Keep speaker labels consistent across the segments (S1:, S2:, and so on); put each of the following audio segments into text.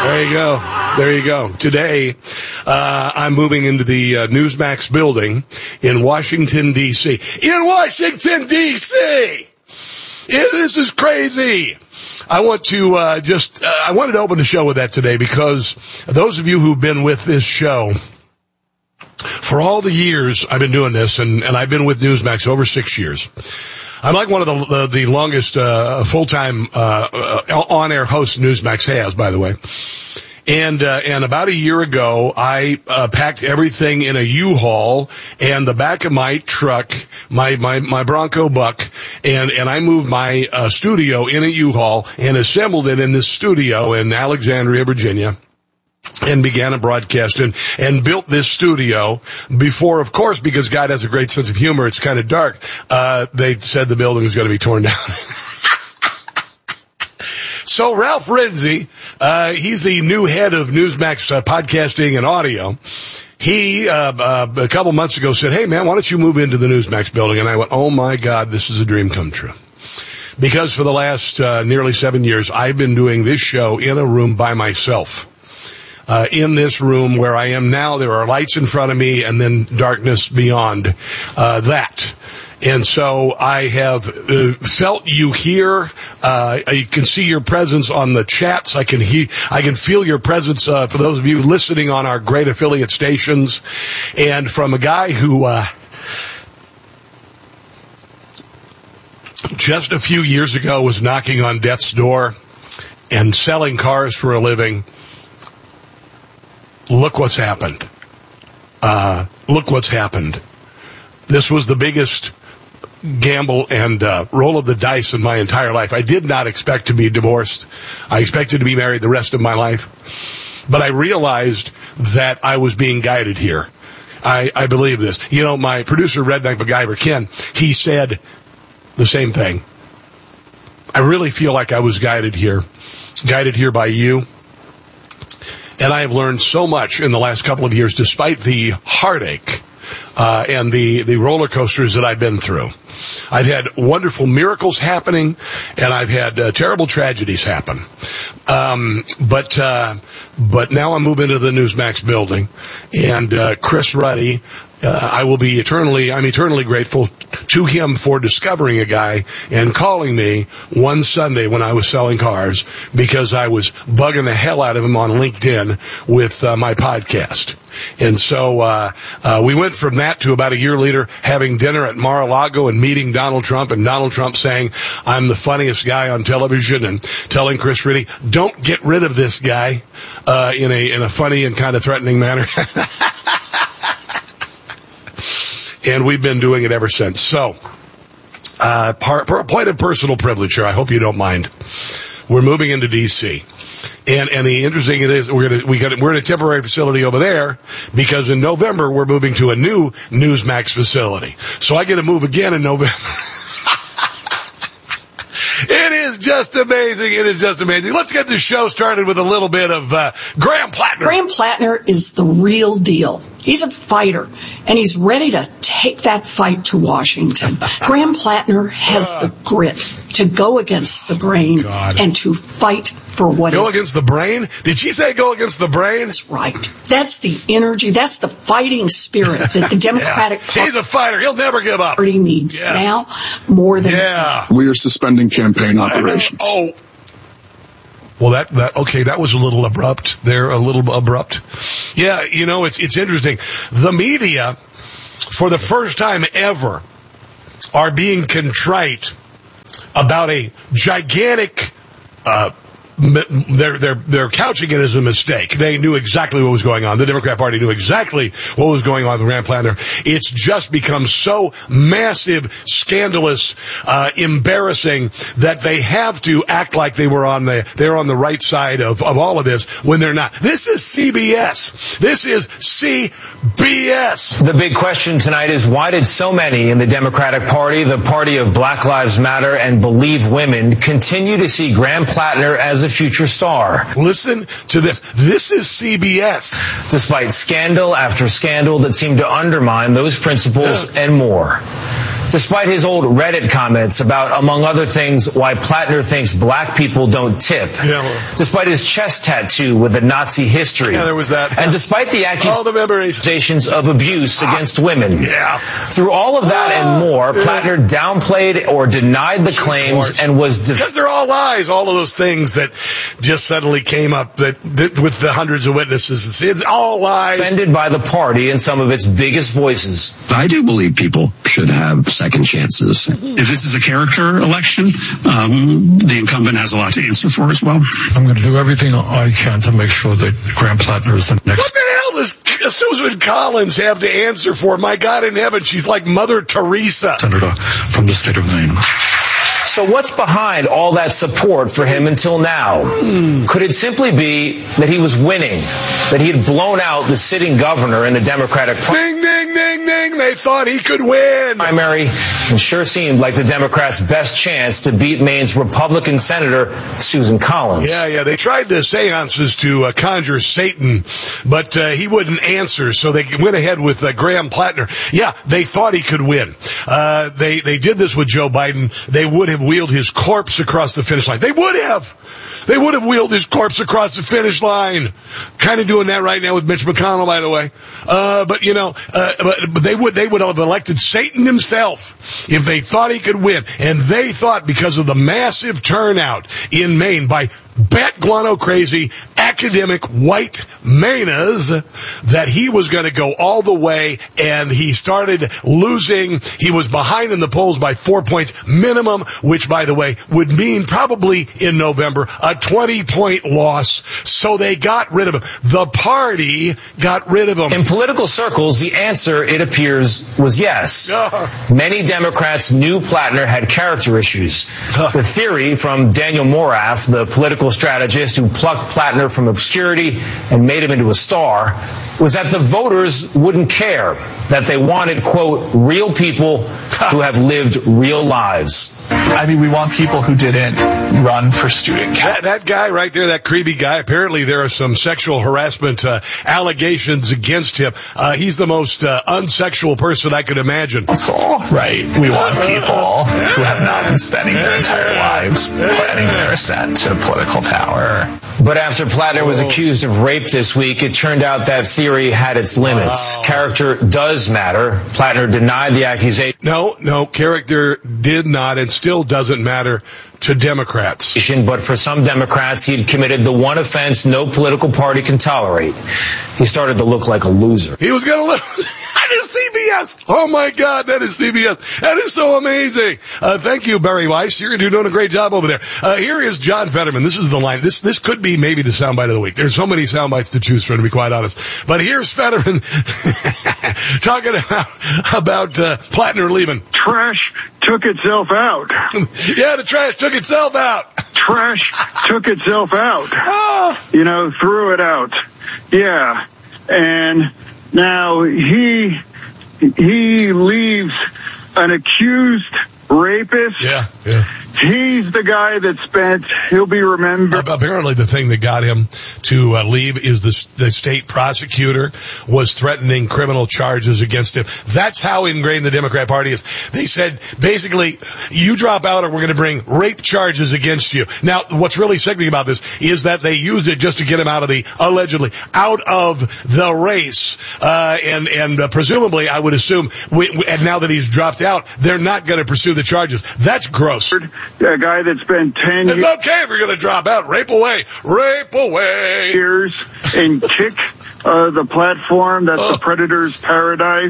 S1: There you go. There you go. Today, I'm moving into the Newsmax building in Washington, D.C. In Washington, D.C.! This is crazy. I want to I wanted to open the show with that today because those of you who've been with this show for all the years I've been doing this, and I've been with Newsmax over 6 years. I'm like one of the longest full-time on-air hosts Newsmax has, by the way. And about a year ago, I packed everything in a U-Haul and the back of my truck, my Bronco Buck, and I moved my studio in a U-Haul and assembled it in this studio in Alexandria, Virginia. And began a broadcast and built this studio before, of course, because God has a great sense of humor, it's kind of dark. They said the building was going to be torn down. So Ralph Renzi, he's the new head of Newsmax podcasting and audio. He, a couple months ago said, hey man, why don't you move into the Newsmax building? And I went, oh my God, this is a dream come true. Because for the last nearly 7 years, I've been doing this show in a room by myself. In this room where I am now, there are lights in front of me and then darkness beyond that. And so I have felt you here. I can see your presence on the chats. I can feel your presence for those of you listening on our great affiliate stations. And from a guy who just a few years ago was knocking on death's door and selling cars for a living. Look what's happened. Look what's happened. This was the biggest gamble and roll of the dice in my entire life. I did not expect to be divorced. I expected to be married the rest of my life. But I realized that I was being guided here. I believe this. You know, my producer, Redneck MacGyver, Ken, he said the same thing. I really feel like I was guided here by you. And I have learned so much in the last couple of years, despite the heartache and the roller coasters that I've been through. I've had wonderful miracles happening, and I've had terrible tragedies happen. But now I'm moving to the Newsmax building, and Chris Ruddy, I'm eternally grateful to him for discovering a guy and calling me one Sunday when I was selling cars because I was bugging the hell out of him on LinkedIn with my podcast. And so we went from that to about a year later having dinner at Mar-a-Lago and meeting Donald Trump, and Donald Trump saying, I'm the funniest guy on television, and telling Chris Riddy, don't get rid of this guy in a funny and kind of threatening manner. And we've been doing it ever since. So, point of personal privilege here. I hope you don't mind. We're moving into D.C. And the interesting thing is we're in a temporary facility over there because in November we're moving to a new Newsmax facility. So I get to move again in November. It is just amazing. It is just amazing. Let's get the show started with a little bit of Graham Plattner.
S2: Graham Plattner is the real deal. He's a fighter, and he's ready to take that fight to Washington. Graham Plattner has the grit to go against the brain and to fight for what is...
S1: Go against the brain? Did she say go against the brain?
S2: That's right. That's the energy. That's the fighting spirit that the Democratic Party...
S1: He's a fighter. He'll never give up.
S2: ...needs now more than...
S1: Yeah.
S3: We are suspending campaign operations.
S1: Oh. Well, that was a little abrupt. They're a little abrupt. Yeah, you know, it's interesting. The media, for the first time ever, are being contrite about a gigantic, they're couching it as a mistake. They knew exactly what was going on. The Democrat Party knew exactly what was going on with Graham Plattner. It's just become so massive, scandalous, embarrassing that they have to act like they're on the right side of all of this when they're not. This is CBS. This is CBS.
S4: The big question tonight is why did so many in the Democratic Party, the party of Black Lives Matter and Believe Women, continue to see Graham Plattner as a future star?
S1: Listen to this. This is CBS.
S4: Despite scandal after scandal that seem to undermine those principles and more. Despite his old Reddit comments about, among other things, why Plattner thinks black people don't tip.
S1: Yeah,
S4: despite his chest tattoo with a Nazi history.
S1: Yeah, there was that.
S4: And despite the accusations of abuse against women.
S1: Yeah.
S4: Through all of that and more, Plattner downplayed or denied the claims and was...
S1: Because they're all lies, all of those things that just suddenly came up that with the hundreds of witnesses. It's all lies.
S4: Defended by the party and some of its biggest voices.
S3: I do believe people should have second chances.
S5: If this is a character election, the incumbent has a lot to answer for as well.
S6: I'm going to do everything I can to make sure that Graham Plattner is the next.
S1: What the hell does Susan Collins have to answer for? My God in heaven, she's like Mother Teresa.
S6: Senator from the state of Maine.
S4: So what's behind all that support for him until now? Could it simply be that he was winning, that he had blown out the sitting governor in the Democratic
S1: Ding, ding, ding, ding. They thought he could win.
S4: primary, and sure seemed like the Democrats' best chance to beat Maine's Republican Senator Susan Collins.
S1: Yeah. They tried the seances to conjure Satan, but he wouldn't answer, so they went ahead with Graham Plattner. Yeah, they thought he could win. They did this with Joe Biden. They would have wheeled his corpse across the finish line. They would have wheeled his corpse across the finish line. Kind of doing that right now with Mitch McConnell, by the way. But they would have elected Satan himself if they thought he could win. And they thought, because of the massive turnout in Maine by bat guano crazy academic white Mainers, that he was going to go all the way, and he started losing. He was behind in the polls by 4 points minimum, which, by the way, would mean probably in November a 20-point loss. So they got rid of him. The party got rid of him.
S4: In political circles, the answer, it appears, was yes. Many Democrats knew Plattner had character issues. The theory from Daniel Morath, the political strategist who plucked Plattner from obscurity and made him into a star, was that the voters wouldn't care, that they wanted, quote, real people who have lived real lives.
S7: I mean, we want people who didn't run for student council.
S1: That guy right there, that creepy guy, apparently there are some sexual harassment allegations against him. He's the most unsexual person I could imagine.
S7: Right. We want people who have not been spending their entire lives planning their ascent to political power.
S4: But after Plattner was accused of rape this week, it turned out that theory had its limits. Character does matter. Plattner denied the accusation.
S1: No, character did not and still doesn't matter to Democrats.
S4: But for some Democrats, he'd committed the one offense no political party can tolerate. He started to look like a loser.
S1: He was going to look... That is CBS. Oh, my God, that is CBS. That is so amazing. Thank you, Barry Weiss. You're doing a great job over there. Here is John Fetterman. This is the line. This could be maybe the soundbite of the week. There's so many soundbites to choose from, to be quite honest. But here's Fetterman talking about Plattner leaving.
S8: Trash took itself out.
S1: Yeah, the trash took itself out.
S8: Trash took itself out. Threw it out. Yeah. And now he leaves an accused rapist.
S1: Yeah.
S8: He's the guy he'll be remembered.
S1: Apparently the thing that got him to leave is the state prosecutor was threatening criminal charges against him. That's how ingrained the Democrat Party is. They said, basically, you drop out or we're going to bring rape charges against you. Now, what's really sickening about this is that they used it just to get him allegedly out of the race. And presumably, I would assume, and now that he's dropped out, they're not going to pursue the charges. That's gross.
S8: A guy that spent 10
S1: years... It's okay if you're going to drop out. Rape away.
S8: ...years and kick the platform that's the predator's paradise.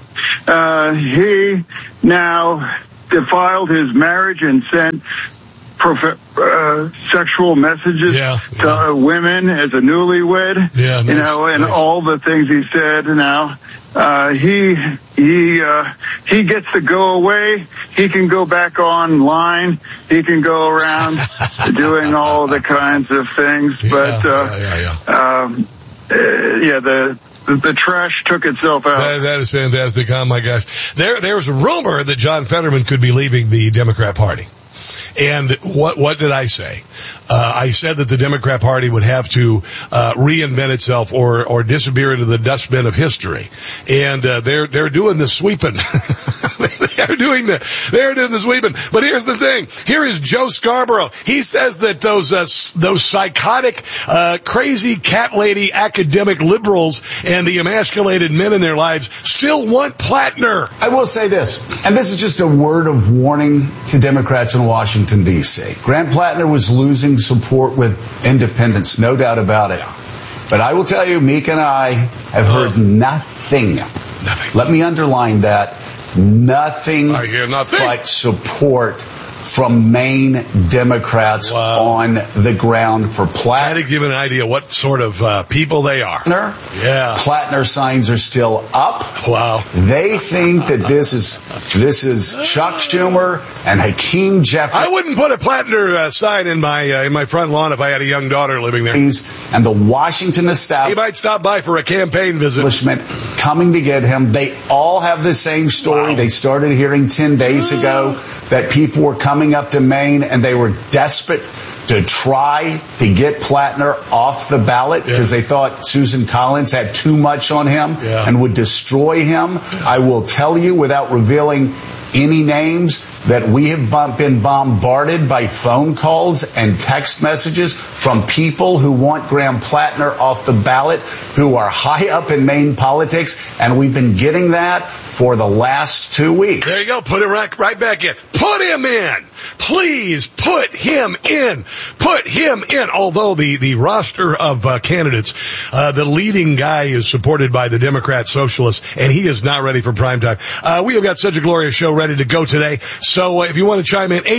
S8: He now defiled his marriage and sent sexual messages to women as a newlywed.
S1: Yeah, nice.
S8: All the things he said now. He gets to go away. He can go back online. He can go around doing all the kinds of things. But the trash took itself out.
S1: That is fantastic. Oh my gosh. There's a rumor that John Fetterman could be leaving the Democrat Party. And what did I say? I said that the Democrat Party would have to reinvent itself or disappear into the dustbin of history. And they're doing the sweeping. they're doing the sweeping. But here's the thing. Here is Joe Scarborough. He says that those psychotic, crazy cat lady academic liberals and the emasculated men in their lives still want Plattner.
S9: I will say this, and this is just a word of warning to Democrats in Washington, D.C. Grant Plattner was losing support with independents, no doubt about it. But I will tell you, Meek and I have heard nothing. Let me underline that. Nothing.
S1: I hear nothing
S9: but support from Maine Democrats on the ground for Plattner.
S1: I to give an idea what sort of people they are. Yeah.
S9: Plattner signs are still up.
S1: Wow.
S9: They think that this is Chuck Schumer and Hakeem Jeffries.
S1: I wouldn't put a Plattner sign in my front lawn if I had a young daughter living there.
S9: And the Washington establishment.
S1: He might stop by for a campaign visit.
S9: Coming to get him. They all have the same story. Wow. They started hearing 10 days ago that people were coming up to Maine and they were desperate to try to get Plattner off the ballot because they thought Susan Collins had too much on him and would destroy him. I will tell you, without revealing any names, that we have been bombarded by phone calls and text messages from people who want Graham Plattner off the ballot, who are high up in Maine politics, and we've been getting that for the last 2 weeks.
S1: There you go. Put him right back in. Put him in. Please put him in. Put him in. Although the roster of candidates, the leading guy is supported by the Democrat Socialists, and he is not ready for prime time. We have got such a glorious show ready to go today. So if you want to chime in,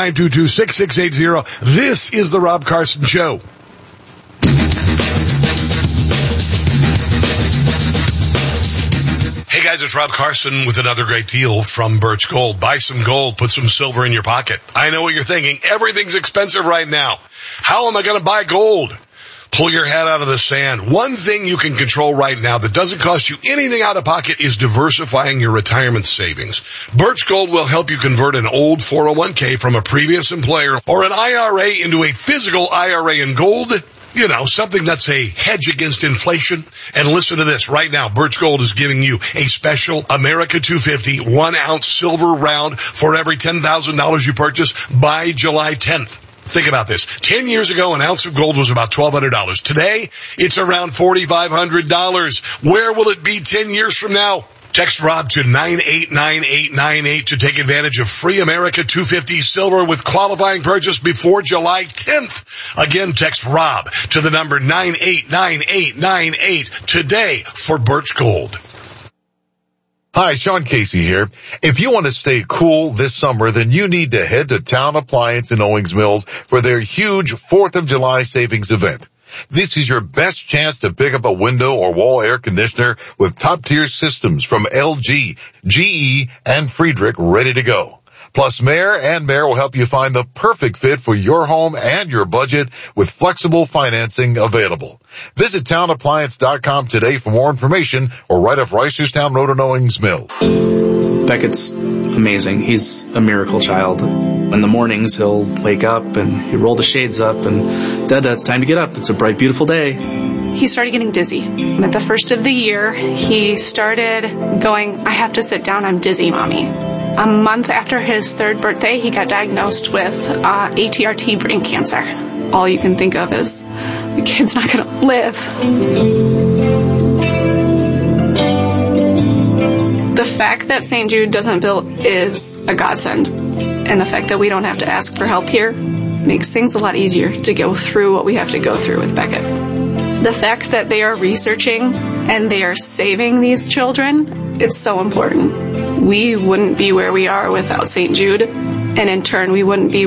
S1: 800-922-6680. This is the Rob Carson Show. Hey guys, it's Rob Carson with another great deal from Birch Gold. Buy some gold, put some silver in your pocket. I know what you're thinking. Everything's expensive right now. How am I going to buy gold? Pull your head out of the sand. One thing you can control right now that doesn't cost you anything out of pocket is diversifying your retirement savings. Birch Gold will help you convert an old 401k from a previous employer or an IRA into a physical IRA in gold. You know, something that's a hedge against inflation. And listen to this. Right now, Birch Gold is giving you a special America 250 1-ounce silver round for every $10,000 you purchase by July 10th. Think about this. 10 years ago, an ounce of gold was about $1,200. Today, it's around $4,500. Where will it be 10 years from now? Text Rob to 989898 to take advantage of free America 250 silver with qualifying purchase before July 10th. Again, text Rob to the number 989898 today for Birch Gold.
S10: Hi, Sean Casey here. If you want to stay cool this summer, then you need to head to Town Appliance in Owings Mills for their huge 4th of July savings event. This is your best chance to pick up a window or wall air conditioner with top-tier systems from LG, GE, and Friedrich ready to go. Plus, Mayor and Mayor will help you find the perfect fit for your home and your budget with flexible financing available. Visit townappliance.com today for more information or right off Reisterstown Road in Owings Mills.
S11: Beckett's amazing. He's a miracle child. In the mornings, he'll wake up and he'll roll the shades up and, Dada, it's time to get up. It's a bright, beautiful day.
S12: He started getting dizzy. At the first of the year, he started going, I have to sit down, I'm dizzy, Mommy. A month after his 3rd birthday, he got diagnosed with ATRT brain cancer. All you can think of is, the kid's not going to live. The fact that St. Jude doesn't bill is a godsend. And the fact that we don't have to ask for help here makes things a lot easier to go through what we have to go through with Beckett. The fact that they are researching and they are saving these children, it's so important. We wouldn't be where we are without St. Jude, and in turn, we wouldn't be